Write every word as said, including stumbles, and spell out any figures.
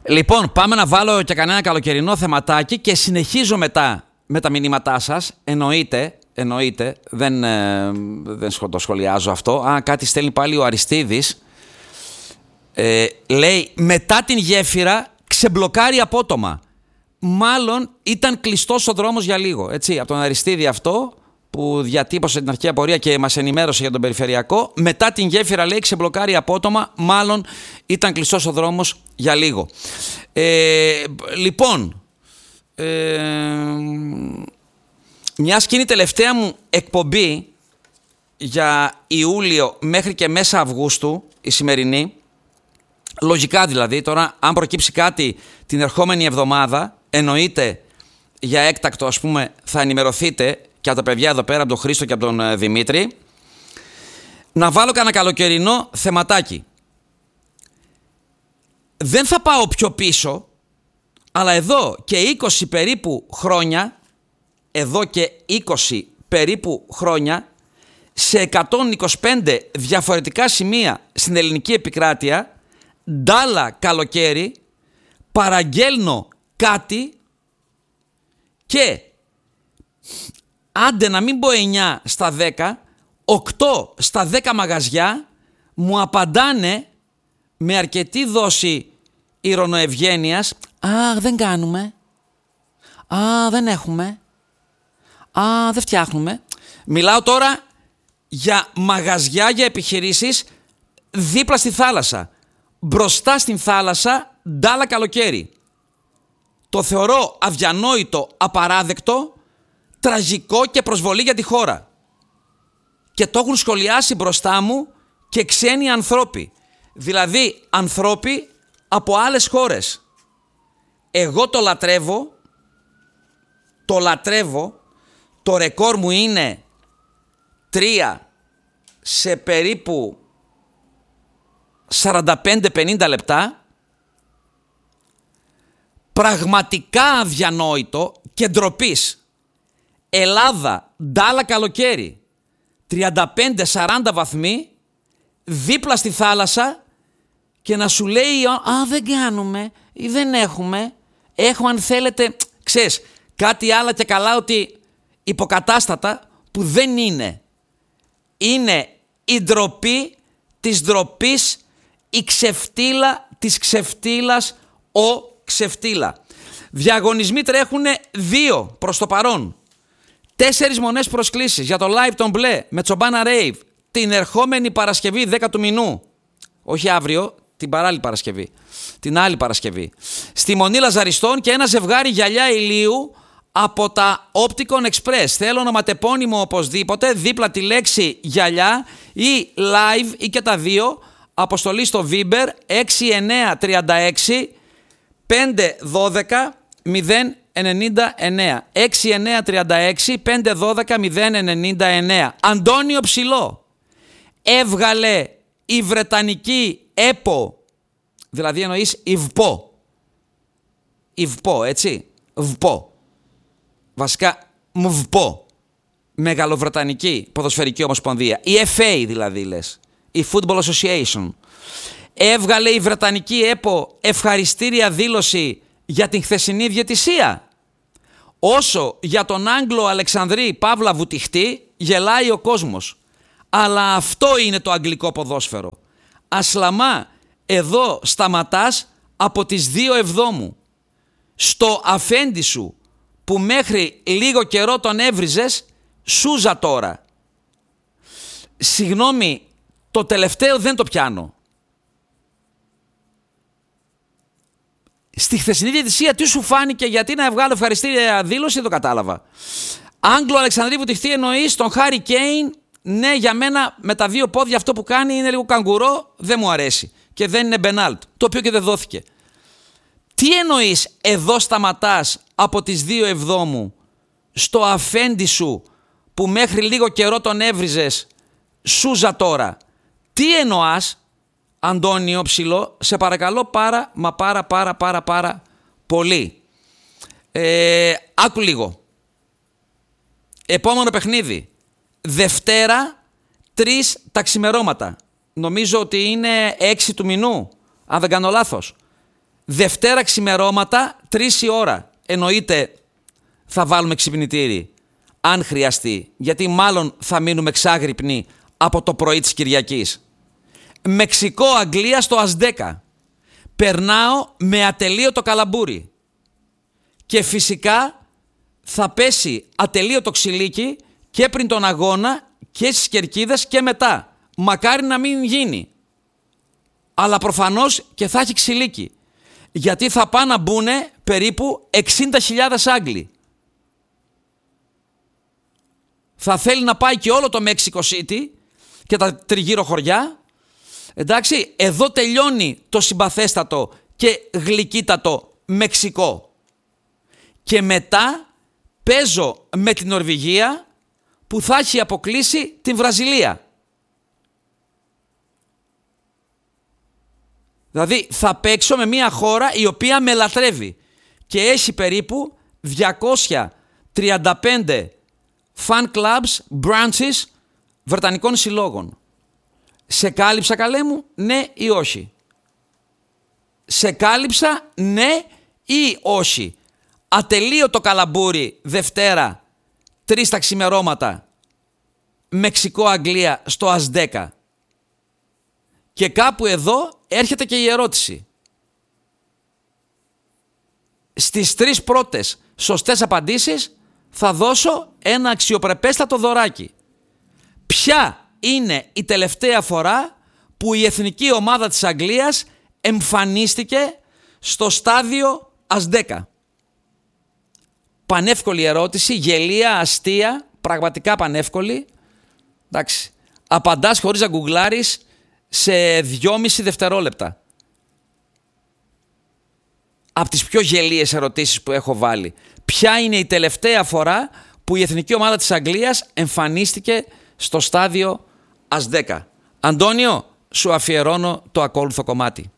Λοιπόν, πάμε να βάλω και κανένα καλοκαιρινό θεματάκι και συνεχίζω μετά με τα μηνύματά σας. Εννοείται, εννοείται, δεν, ε, δεν το σχολιάζω αυτό. Α, κάτι στέλνει πάλι ο Αριστίδης. Ε, λέει, μετά την γέφυρα ξεμπλοκάρει απότομα. Μάλλον ήταν κλειστός ο δρόμος για λίγο. Έτσι, από τον Αριστίδη αυτό που διατύπωσε την αρχαία πορεία και μας ενημέρωσε για τον περιφερειακό. Μετά την γέφυρα, λέει, ξεμπλοκάρει απότομα. Μάλλον ήταν κλειστός ο δρόμος για λίγο. Ε, λοιπόν, ε, μιας και είναι η τελευταία μου εκπομπή για Ιούλιο μέχρι και μέσα Αυγούστου, η σημερινή, λογικά δηλαδή, τώρα αν προκύψει κάτι την ερχόμενη εβδομάδα, εννοείται για έκτακτο, ας πούμε, θα ενημερωθείτε και από τα παιδιά εδώ πέρα, από τον Χρήστο και από τον Δημήτρη, να βάλω κανένα καλοκαιρινό θεματάκι. Δεν θα πάω πιο πίσω, αλλά εδώ και είκοσι περίπου χρόνια, εδώ και είκοσι περίπου χρόνια, σε εκατόν είκοσι πέντε διαφορετικά σημεία στην ελληνική επικράτεια, ντάλα καλοκαίρι, παραγγέλνω κάτι και άντε να μην πω εννιά στα δέκα, οκτώ στα δέκα μαγαζιά μου απαντάνε με αρκετή δόση ηρωνοευγένειας. Α, δεν κάνουμε. Α, δεν έχουμε. Α, δεν φτιάχνουμε. Μιλάω τώρα για μαγαζιά, για επιχειρήσεις δίπλα στη θάλασσα. Μπροστά στην θάλασσα, ντάλα καλοκαίρι. Το θεωρώ αδιανόητο, απαράδεκτο, τραγικό και προσβολή για τη χώρα. Και το έχουν σχολιάσει μπροστά μου και ξένοι ανθρώποι. Δηλαδή ανθρώποι από άλλες χώρες. Εγώ το λατρεύω, το λατρεύω, το ρεκόρ μου είναι τρία σε περίπου σαράντα πέντε πενήντα λεπτά. Πραγματικά αδιανόητο και ντροπής. Ελλάδα, ντάλα καλοκαίρι, τριάντα πέντε σαράντα βαθμοί, δίπλα στη θάλασσα και να σου λέει «Α, δεν κάνουμε ή δεν έχουμε, έχω αν θέλετε», ξέρεις, κάτι άλλα και καλά ότι υποκατάστατα που δεν είναι. Είναι η ντροπή της ντροπής, η ξεφτύλα της ξεφτύλας, ο ξεφτύλα. Διαγωνισμοί τρέχουν δύο προς το παρόν. Τέσσερις μονές προσκλήσεις για το live των μπλε με Τσομπάνα Rave την ερχόμενη Παρασκευή δέκα του μηνού. Όχι αύριο, την παράλληλη Παρασκευή. Την άλλη Παρασκευή. Στη Μονή Λαζαριστών και ένα ζευγάρι γυαλιά ηλίου από τα Opticon Express. Θέλω ονοματεπώνυμο οπωσδήποτε, δίπλα τη λέξη γυαλιά ή live ή και τα δύο. Αποστολή στο Viber έξι εννιά τρία έξι πέντε ένα δύο μηδέν εννιά εννιά. έξι εννιά τρία έξι πέντε ένα δύο μηδέν εννιά εννιά. Αντώνιο Ψηλό. Έβγαλε η Βρετανική ΕΠΟ, δηλαδή εννοείς η ΒΠΟ. Η ΒΠΟ, έτσι. ΒΠΟ. Βασικά, ΜΒΠΟ. Μεγαλοβρετανική ποδοσφαιρική ομοσπονδία. Η εφ έι δηλαδή λες. Η Football Association. Έβγαλε η Βρετανική ΕΠΟ ευχαριστήρια δήλωση για την χθεσινή διαιτησία. Όσο για τον Άγγλο Αλεξανδρή Παύλα Βουτυχτή γελάει ο κόσμος. Αλλά αυτό είναι το αγγλικό ποδόσφαιρο. Ασλαμά, εδώ σταματάς από τις δύο Εβδόμου. Στο αφέντη σου που μέχρι λίγο καιρό τον έβριζες, σούζα τώρα. Συγγνώμη, το τελευταίο δεν το πιάνω. Στη χθεσινή διαιτησία τι σου φάνηκε, γιατί να βγάλω ευχαριστήρια δήλωση, δεν το κατάλαβα. Άγγλο Αλεξανδρή Βουτυχτή εννοείς τον Χάρι Κέιν. Ναι, για μένα με τα δύο πόδια αυτό που κάνει είναι λίγο καγκουρό, δεν μου αρέσει. Και δεν είναι μπενάλτ, το οποίο και δεν δόθηκε. Τι εννοείς εδώ σταματάς από τις δύο Εβδόμου στο αφέντη σου που μέχρι λίγο καιρό τον έβριζες, σούζα τώρα. Τι εννοάς, Αντώνιο Ψηλό, σε παρακαλώ πάρα μα πάρα πάρα πάρα πάρα πολύ. Ε, άκου λίγο. Επόμενο παιχνίδι. Δευτέρα, τρεις τα ξημερώματα. Νομίζω ότι είναι έξι του μηνού, αν δεν κάνω λάθος. Δευτέρα ξημερώματα, τρεις η ώρα. Εννοείται θα βάλουμε ξυπνητήρι, αν χρειαστεί, γιατί μάλλον θα μείνουμε ξάγρυπνοι από το πρωί της Κυριακής. Μεξικό-Αγγλία στο Ασδέκα. Περνάω με ατελείωτο καλαμπούρι. Και φυσικά θα πέσει ατελείωτο ξυλίκι και πριν τον αγώνα και στις κερκίδες και μετά. Μακάρι να μην γίνει. Αλλά προφανώς και θα έχει ξυλίκι. Γιατί θα πάνε να μπουνε περίπου εξήντα χιλιάδες Άγγλοι. Θα θέλει να πάει και όλο το Mexico City και τα τριγύρω χωριά. Εντάξει, εδώ τελειώνει το συμπαθέστατο και γλυκύτατο Μεξικό. Και μετά παίζω με την Νορβηγία που θα έχει αποκλείσει την Βραζιλία. Δηλαδή θα παίξω με μια χώρα η οποία με λατρεύει και έχει περίπου διακόσια τριάντα πέντε fan clubs, branches βρετανικών συλλόγων. Σε κάλυψα, καλέ μου, ναι ή όχι? Σε κάλυψα, ναι ή όχι? Ατελείωτο καλαμπούρι Δευτέρα, τρεις τα ξημερώματα, Μεξικό-Αγγλία στο Ασδέκα. Και κάπου εδώ έρχεται και η ερώτηση. Στις τρεις πρώτες σωστές απαντήσεις θα δώσω ένα αξιοπρεπέστατο δωράκι. Ποια είναι η τελευταία φορά που η εθνική ομάδα της Αγγλίας εμφανίστηκε στο στάδιο Ασδέκα? Πανεύκολη ερώτηση, γελία, αστεία, πραγματικά πανεύκολη. Εντάξει, απαντάς χωρίς να γκουγκλάρεις σε δυόμιση δευτερόλεπτα. Από τις πιο γελίες ερωτήσεις που έχω βάλει. Ποια είναι η τελευταία φορά που η εθνική ομάδα της Αγγλίας εμφανίστηκε στο στάδιο Ασδέκα? Αντώνιο, σου αφιερώνω το ακόλουθο κομμάτι.